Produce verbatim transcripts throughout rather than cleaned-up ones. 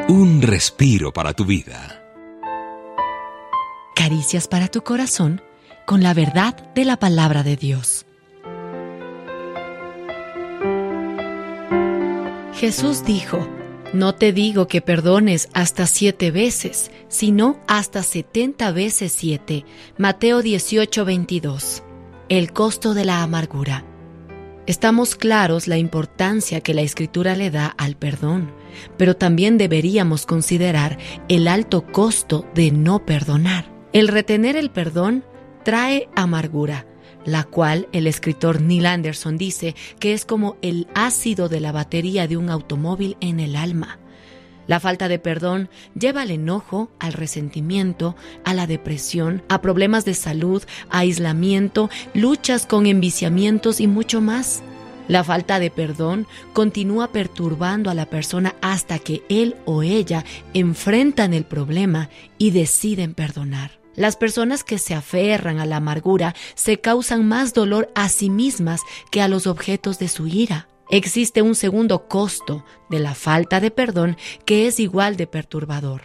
Un respiro para tu vida. Caricias para tu corazón con la verdad de la palabra de Dios. Jesús dijo: no te digo que perdones hasta siete veces, sino hasta setenta veces siete. Mateo dieciocho, veintidós. El costo de la amargura. Estamos claros la importancia que la Escritura le da al perdón, pero también deberíamos considerar el alto costo de no perdonar. El retener el perdón trae amargura, la cual el escritor Neil Anderson dice que es como el ácido de la batería de un automóvil en el alma. La falta de perdón lleva al enojo, al resentimiento, a la depresión, a problemas de salud, a aislamiento, luchas con enviciamientos y mucho más. La falta de perdón continúa perturbando a la persona hasta que él o ella enfrentan el problema y deciden perdonar. Las personas que se aferran a la amargura se causan más dolor a sí mismas que a los objetos de su ira. Existe un segundo costo de la falta de perdón que es igual de perturbador.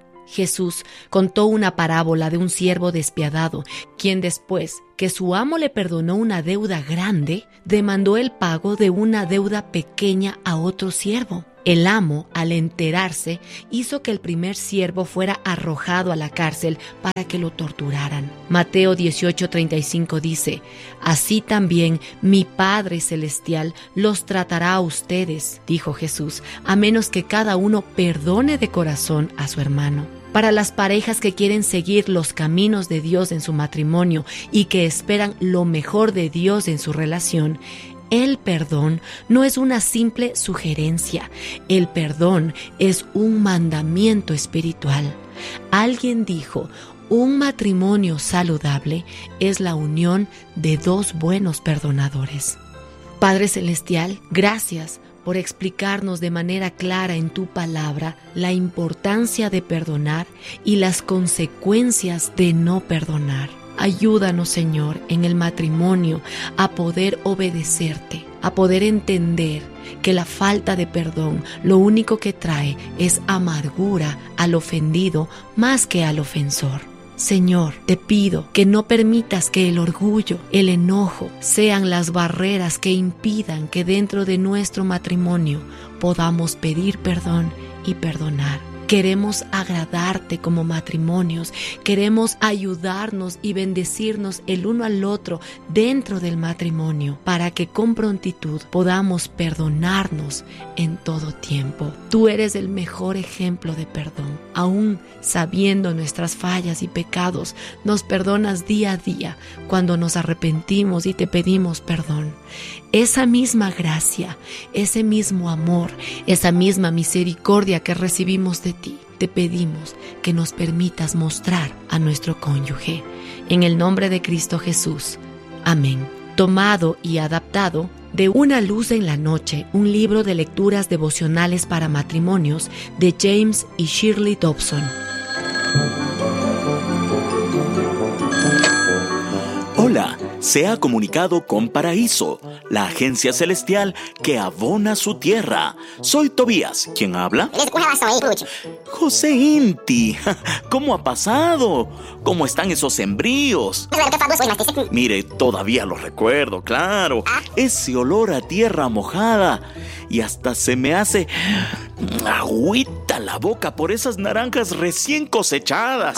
Jesús contó una parábola de un siervo despiadado, quien después que su amo le perdonó una deuda grande, demandó el pago de una deuda pequeña a otro siervo. El amo, al enterarse, hizo que el primer siervo fuera arrojado a la cárcel para que lo torturaran. Mateo dieciocho, treinta y cinco dice: así también mi Padre Celestial los tratará a ustedes, dijo Jesús, a menos que cada uno perdone de corazón a su hermano. Para las parejas que quieren seguir los caminos de Dios en su matrimonio y que esperan lo mejor de Dios en su relación, el perdón no es una simple sugerencia. El perdón es un mandamiento espiritual. Alguien dijo: un matrimonio saludable es la unión de dos buenos perdonadores. Padre Celestial, gracias por explicarnos de manera clara en tu palabra la importancia de perdonar y las consecuencias de no perdonar. Ayúdanos, Señor, en el matrimonio a poder obedecerte, a poder entender que la falta de perdón lo único que trae es amargura al ofendido más que al ofensor. Señor, te pido que no permitas que el orgullo, el enojo, sean las barreras que impidan que dentro de nuestro matrimonio podamos pedir perdón y perdonar. Queremos agradarte como matrimonios, queremos ayudarnos y bendecirnos el uno al otro dentro del matrimonio para que con prontitud podamos perdonarnos en todo tiempo. Tú eres el mejor ejemplo de perdón. Aún sabiendo nuestras fallas y pecados, nos perdonas día a día cuando nos arrepentimos y te pedimos perdón. Esa misma gracia, ese mismo amor, esa misma misericordia que recibimos de ti, te pedimos que nos permitas mostrar a nuestro cónyuge. En el nombre de Cristo Jesús. Amén. Tomado y adaptado de Una luz en la noche, un libro de lecturas devocionales para matrimonios de James y Shirley Dobson. Hola, se ha comunicado con Paraíso, la agencia celestial que abona su tierra. Soy Tobías. ¿Quién habla? José Inti. ¿Cómo ha pasado? ¿Cómo están esos sembríos? Mire, todavía lo recuerdo, claro. Ese olor a tierra mojada. Y hasta se me hace agüita la boca por esas naranjas recién cosechadas.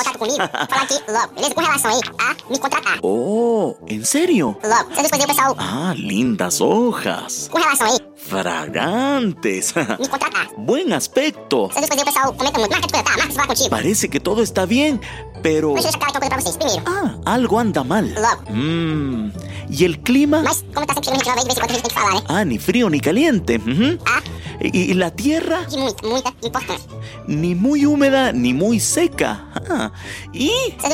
Oh, ¿en serio? Ah, lindas hojas. Fragantes. Buen aspecto. Parece que todo está bien, pero... Ah, algo anda mal. Mm, ¿y el clima? Ah, ni frío ni caliente. Uh-huh. ¿Y, ¿Y la tierra? Ni muy húmeda ni muy seca. Ah, ¿y?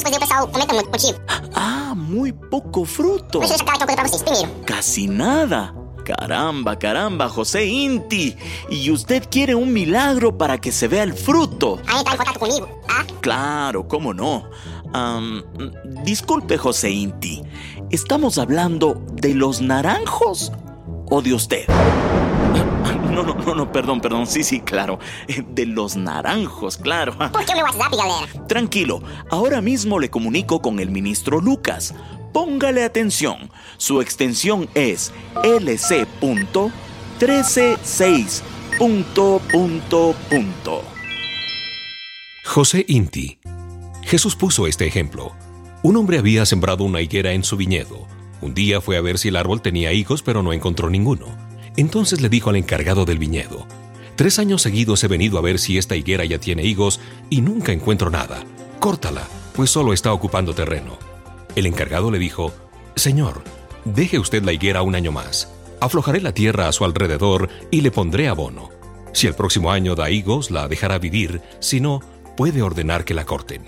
Ah, muy poco fruto. Casi nada. Caramba, caramba, José Inti. ¿Y usted quiere un milagro para que se vea el fruto? Claro, cómo no. Um, disculpe, José Inti. ¿Estamos hablando de los naranjos o de usted? no, no, no, no, perdón, perdón, sí, sí, claro. De los naranjos, claro. ¿Por qué me WhatsApp, galera? Tranquilo, ahora mismo le comunico con el ministro Lucas. Póngale atención, su extensión es L C punto trece seis punto punto punto. José Inti. Jesús puso este ejemplo. Un hombre había sembrado una higuera en su viñedo. Un día fue a ver si el árbol tenía higos, pero no encontró ninguno. Entonces le dijo al encargado del viñedo: Tres años seguidos he venido a ver si esta higuera ya tiene higos y nunca encuentro nada. Córtala, pues solo está ocupando terreno. El encargado le dijo: Señor, deje usted la higuera un año más. Aflojaré la tierra a su alrededor y le pondré abono. Si el próximo año da higos, la dejará vivir. Si no, puede ordenar que la corten.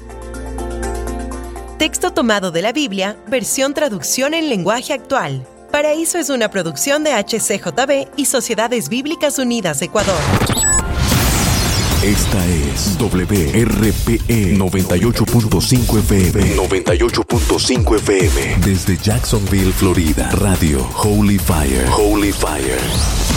Texto tomado de la Biblia, versión traducción en lenguaje actual. Paraíso es una producción de H C J B y Sociedades Bíblicas Unidas Ecuador. Esta es W R P E noventa y ocho punto cinco F M. noventa y ocho punto cinco F M. Desde Jacksonville, Florida. Radio Holy Fire. Holy Fire.